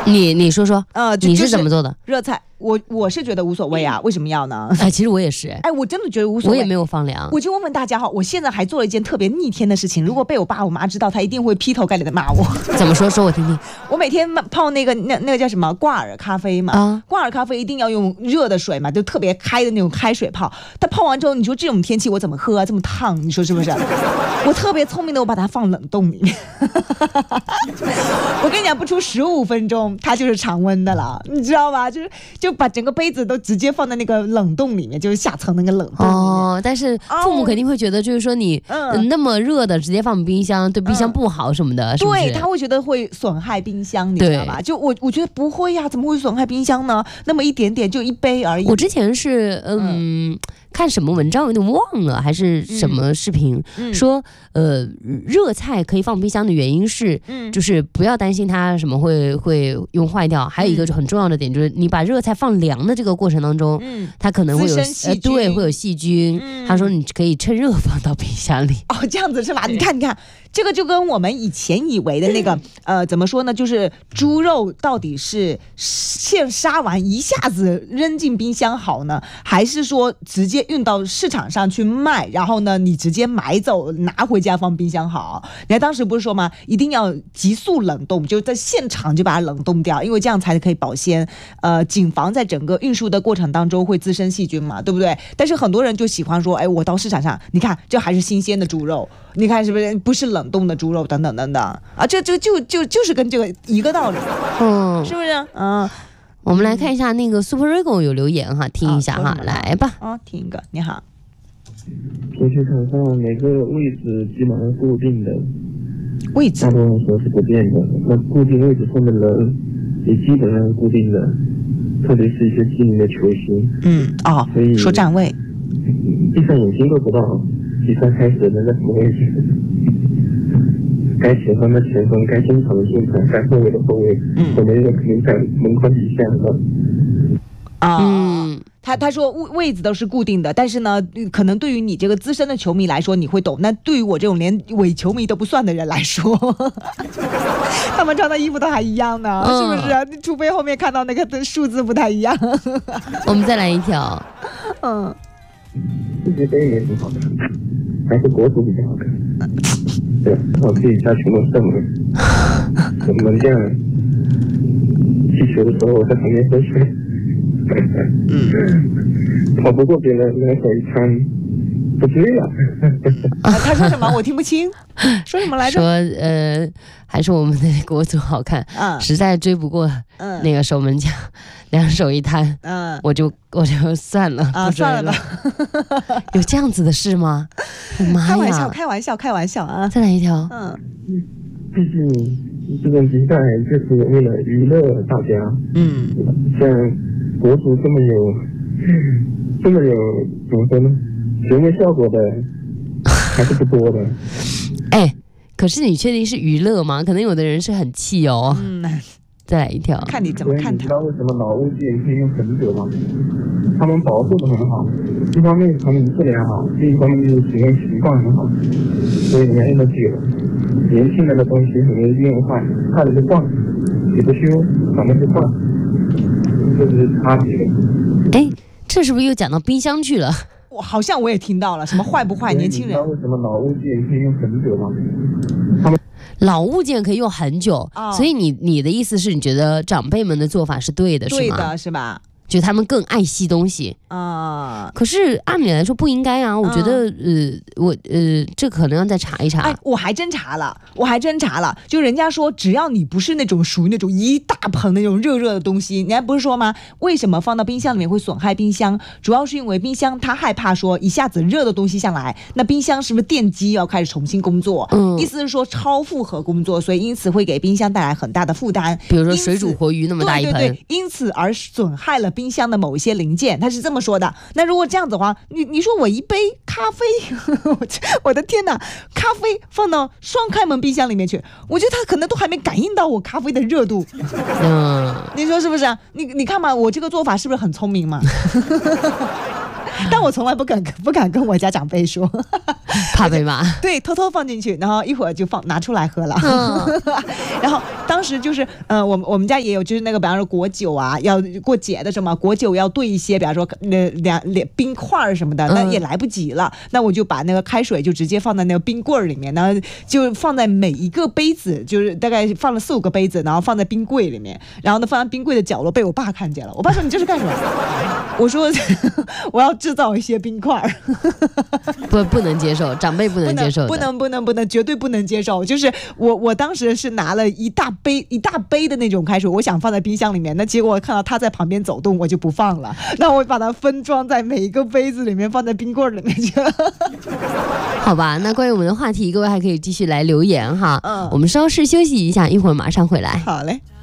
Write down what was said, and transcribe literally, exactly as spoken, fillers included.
你你说说， 呃，就你是怎么做的？ 热菜，我我是觉得无所谓啊，为什么要呢？ 哎，其实我也是， 哎，我真的觉得无所谓， 我也没有放凉。 我就问问大家哈，我现在还做了一件特别逆天的事情，如果被我爸我妈知道，他一定会劈头盖脸的骂我。 怎么说？说我听听。 我每天泡那个那那个叫什么挂耳咖啡嘛，啊，挂耳咖啡一定要用热的水嘛，就特别开的那种开水泡。它泡完之后，你说这种天气我怎么喝啊？这么烫，你说是不是？我特别聪明的，我把它放冷冻里面。我跟你讲，不出十五分钟，它就是常温的了，你知道吗？就是就把整个杯子都直接放在那个冷冻里面，就是下层那个冷冻里面。 哦，但是父母肯定会觉得，就是说你、哦、那么热的直接放冰箱，对冰箱不好什么的，嗯、是不是？ 对，他会觉得会损害冰箱，你知道吧？就我我觉得不会呀、啊，怎么会损害冰箱呢？那么一点点，就一杯而已。 我之前是嗯。嗯看什么文章有点忘了，还是什么视频、嗯、说，呃，热菜可以放冰箱的原因是，嗯、就是不要担心它什么会会用坏掉。还有一个很重要的点就是，你把热菜放凉的这个过程当中，嗯、它可能会有呃对会有细菌。嗯、他说你可以趁热放到冰箱里。 哦，这样子是吧？你看，你看，这个就跟我们以前以为的那个，呃，怎么说呢？就是猪肉到底是现杀完一下子扔进冰箱好呢，还是说直接运到市场上去卖，然后呢你直接买走拿回家放冰箱好？你看当时不是说吗，一定要急速冷冻，就在现场就把它冷冻掉，因为这样才可以保鲜，呃，谨防在整个运输的过程当中会滋生细菌嘛，对不对？但是很多人就喜欢说，哎，我到市场上你看这还是新鲜的猪肉，你看是不是不是冷冻的猪肉等等等等啊，这这就就就是跟这个一个道理，嗯，是不是？嗯， 我们来看一下那个 Super Rego 有留言哈，听一下哈，来吧。 哦，听一个，你好。 足球场上每个位置基本上是固定的， 位置大多数时候是不变的。那固定位置上的人也基本上是固定的，特别是一些知名的球星。 嗯，哦，所以说站位， 闭上眼睛都知道比赛开始的在什么位置。该前锋的前锋，该中场的中场，该后卫的后卫，嗯，我们肯定在门框底下的。 啊、嗯，他他说位子都是固定的，但是呢，可能对于你这个资深的球迷来说你会懂，那对于我这种连伪球迷都不算的人来说，他们穿的衣服都还一样呢，嗯、是不是、啊？除非后面看到那个数字不太一样。 我们再来一条， 嗯，世界杯也挺好的，还是国足比较好看。对，我自己家全都胜了，我们这样踢球的时候我在旁边喝水。嗯，跑不过别人，两手一摊，不对了。 啊，他说什么？我听不清。说什么来着？ 说呃，还是我们的国足好看。嗯，实在追不过那个守门将，两手一摊。嗯，我就我就算了， 啊，算了吧。 有这样子的事吗？妈呀！ 开玩笑，开玩笑，开玩笑啊！ 再来一条。 嗯，毕竟这种比赛就是为了娱乐大家。嗯，像。国足这么有这么有怎么说呢节目效果的还是不多的。 哎，可是你确定是娱乐吗？可能有的人是很气哦。嗯，再来一条， 看你怎么看他。 你知道为什么劳务界可以用很久吗？他们保护的很好，一方面他们质量好，另一方面就是使用习惯很好，所以人家用的久。年轻人的东西很容易用坏，坏了就换，也不修，反正就换。这是差别。 哎，这是不是又讲到冰箱去了？ 我好像我也听到了，什么坏不坏？年轻人。 你知道为什么老物件可以用很久吗？他们老物件可以用很久，哦、所以你你的意思是你觉得长辈们的做法是对的，是吗？ 对的，是吧？ 就他们更爱惜东西啊、呃，可是按理来说不应该啊。我觉得、嗯、呃，我呃，这可能要再查一查。 哎，我还真查了，我还真查了。就人家说，只要你不是那种属于那种一大盆那种热热的东西，人家不是说吗？为什么放到冰箱里面会损害冰箱？主要是因为冰箱它害怕说一下子热的东西下来，那冰箱是不是电机要开始重新工作？嗯，意思是说超负荷工作，所以因此会给冰箱带来很大的负担。 比如说水煮活鱼那么大一盆， 对对对，因此而损害了冰箱的某一些零件，他是这么说的。那如果这样子的话，你你说我一杯咖啡，我的天哪，咖啡放到双开门冰箱里面去，我觉得他可能都还没感应到我咖啡的热度。嗯，你说是不是啊？你你看嘛，我这个做法是不是很聪明嘛？ 但我从来不敢不敢跟我家长辈说， 怕被骂。 对，偷偷放进去，然后一会儿就放拿出来喝了。嗯、然后当时就是呃，我们我们家也有，就是那个比方说果酒啊，要过节的什么果酒要兑一些，比方说那两两冰块什么的，那也来不及了，嗯、那我就把那个开水就直接放在那个冰柜里面，然后就放在每一个杯子，就是大概放了四五个杯子，然后放在冰柜里面，然后呢放在冰柜的角落，被我爸看见了。我爸说：“你这是干什么？”我说：“我要制造一些冰块。” 不，不能接受，长辈不能接受的， 不能，不能，不能，绝对不能接受。就是我，我当时是拿了一大杯一大杯的那种开水，我想放在冰箱里面，那结果看到他在旁边走动，我就不放了。那我把它分装在每一个杯子里面，放在冰柜里面去。 好吧，那关于我们的话题，各位还可以继续来留言哈。 嗯， 我们稍事休息一下，一会儿马上回来。 好嘞。